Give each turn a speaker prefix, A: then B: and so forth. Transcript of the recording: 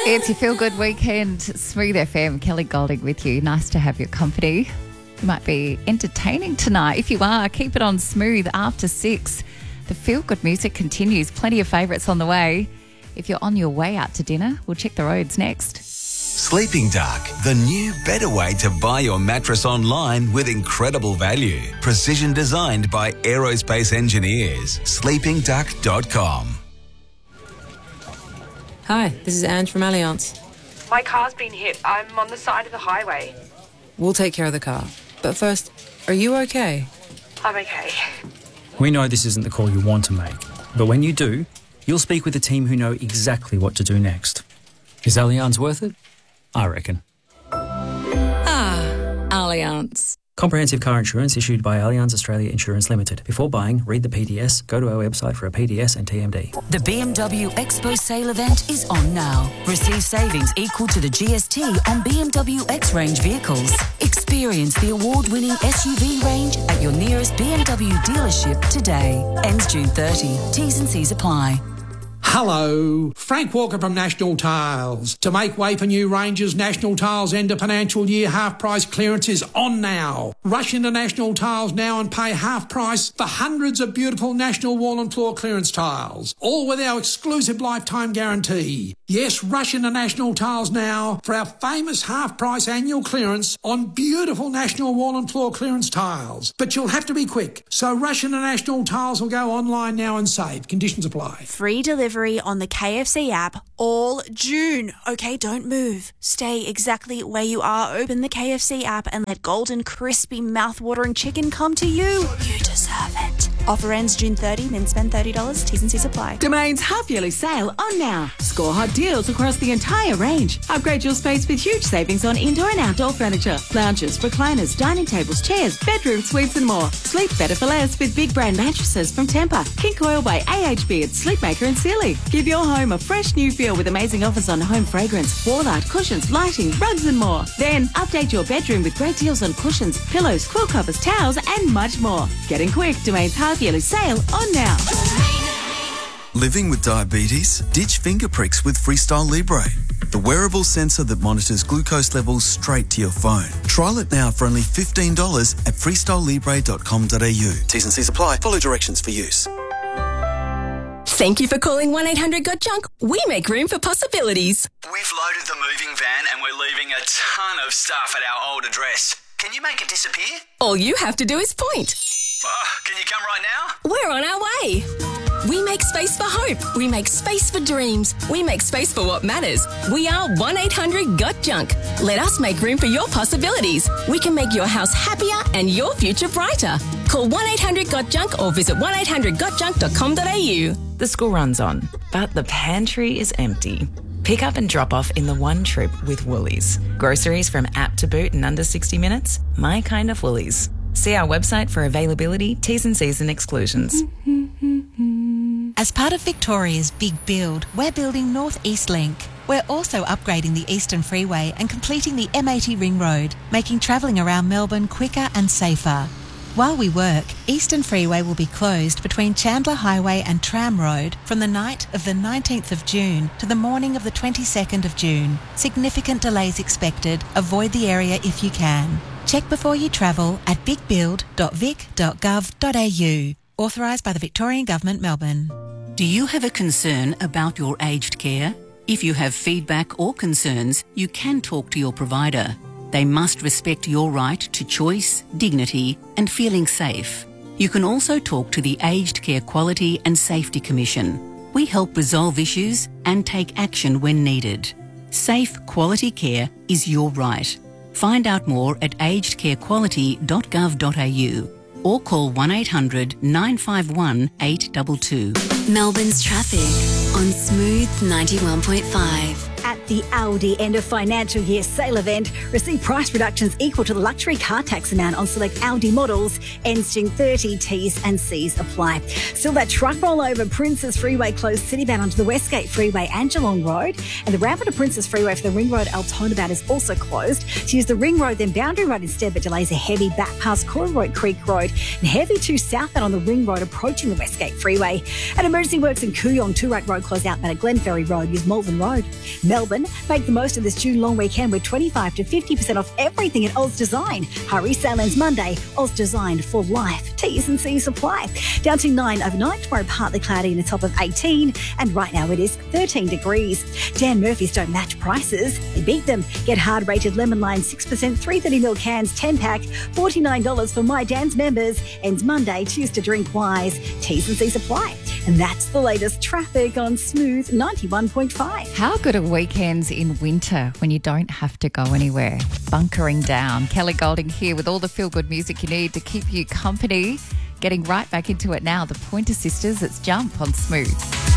A: It's your feel-good weekend. Smooth FM, Kelly Golding with you. Nice to have your company. You might be entertaining tonight. If you are, keep it on Smooth after 6. The feel-good music continues. Plenty of favourites on the way. If you're on your way out to dinner, we'll check the roads next.
B: Sleeping Dark, the new, better way to buy your mattress online with incredible value. Precision designed by aerospace engineers. sleepingduck.com.
C: Hi, this is Ange from Allianz.
D: My car's been hit. I'm on the side of the highway.
C: We'll take care of the car. But first, are you okay?
D: I'm okay.
E: We know this isn't the call you want to make, but when you do, you'll speak with a team who know exactly what to do next. Is Allianz worth it? I reckon.
C: Allianz.
E: Comprehensive car insurance issued by Allianz Australia Insurance Limited. Before buying, read the PDS, go to our website for a PDS and TMD.
F: The BMW Expo sale event is on now. Receive savings equal to the GST on BMW X-Range vehicles. Experience the award-winning SUV range at your nearest BMW dealership today. Ends June 30. T's and C's apply.
G: Hello, Frank Walker from National Tiles. To make way for new ranges, National Tiles end of financial year half price clearance is on now. Rush into National Tiles now and pay half price for hundreds of beautiful National wall and floor clearance tiles, all with our exclusive lifetime guarantee. Yes, rush into National Tiles now for our famous half price annual clearance on beautiful National wall and floor clearance tiles. But you'll have to be quick, so rush into National Tiles or go online now and save. Conditions apply.
H: Free delivery on the KFC app all June. Okay, don't move. Stay exactly where you are. Open the KFC app and let golden, crispy, mouth-watering chicken come to you. You deserve it. Offer ends June 30, then spend $30. T's and C's apply.
I: Domain's half-yearly sale on now. Score hot deals across the entire range. Upgrade your space with huge savings on indoor and outdoor furniture, lounges, recliners, dining tables, chairs, bedroom suites and more. Sleep better for less with big brand mattresses from Tempur, King Coil by AHB at Sleepmaker and Sealy. Give your home a fresh new feel with amazing offers on home fragrance, wall art, cushions, lighting, rugs and more. Then update your bedroom with great deals on cushions, pillows, quilt covers, towels and much more. Getting quick, Domain's half-yearly sale on now.
J: Living with diabetes? Ditch finger pricks with Freestyle Libre, the wearable sensor that monitors glucose levels straight to your phone. Trial it now for only $15 at freestylelibre.com.au. T's and C's apply. Follow directions for use.
K: Thank you for calling 1-800-GOT-JUNK. We make room for possibilities.
L: We've loaded the moving van and we're leaving a ton of stuff at our old address. Can you make it disappear?
K: All you have to do is point.
L: Can you come right now?
K: We're on our way. We make space for hope. We make space for dreams. We make space for what matters. We are 1-800-GOT-JUNK. Let us make room for your possibilities. We can make your house happier and your future brighter. Call 1-800-GOT-JUNK or visit 1-800-GOT-JUNK.com.au.
M: The school runs on, but the pantry is empty. Pick up and drop off in the one trip with Woolies. Groceries from app to boot in under 60 minutes? My kind of Woolies. See our website for availability, T's and C's and exclusions.
N: As part of Victoria's Big Build, we're building North East Link. We're also upgrading the Eastern Freeway and completing the M80 Ring Road, making travelling around Melbourne quicker and safer. While we work, Eastern Freeway will be closed between Chandler Highway and Tram Road from the night of the 19th of June to the morning of the 22nd of June. Significant delays expected. Avoid the area if you can. Check before you travel at bigbuild.vic.gov.au. Authorised by the Victorian Government, Melbourne.
O: Do you have a concern about your aged care? If you have feedback or concerns, you can talk to your provider. They must respect your right to choice, dignity and feeling safe. You can also talk to the Aged Care Quality and Safety Commission. We help resolve issues and take action when needed. Safe, quality care is your right. Find out more at agedcarequality.gov.au or call 1-800-951-822.
P: Melbourne's traffic on Smooth 91.5.
Q: At the Aldi end of financial year sale event, receive price reductions equal to the luxury car tax amount on select Aldi models. Ends June 30, T's and C's apply. Still that truck roll over Princes Freeway closed citybound onto the Westgate Freeway and Geelong Road. And the ramp onto Princes Freeway for the Ring Road Altona bound is also closed. To use the Ring Road, then Boundary Road instead, but delays a heavy back past Cooroy Creek Road and heavy to southbound on the Ring Road approaching the Westgate Freeway. And emergency works in Kooyong, Toorak Road close outbound at Glenferrie Road. Use Malvern Road. Melbourne, make the most of this June long weekend with 25 to 50% off everything at Oz Design. Hurry, sale ends Monday. Oz Design for life. T's and C's apply. Down to 9 overnight. Tomorrow partly cloudy and a top of 18. And right now it is 13 degrees. Dan Murphy's don't match prices. They beat them. Get hard rated lemon lime 6% 330ml cans 10 pack. $49 for My Dan's members. Ends Monday. Choose to drink wise. T's and C's apply. And that's the latest traffic on Smooth 91.5.
A: How good are weekends in winter when you don't have to go anywhere? Bunkering down. Kelly Golding here with all the feel-good music you need to keep you company. Getting right back into it now. The Pointer Sisters, it's Jump on Smooth.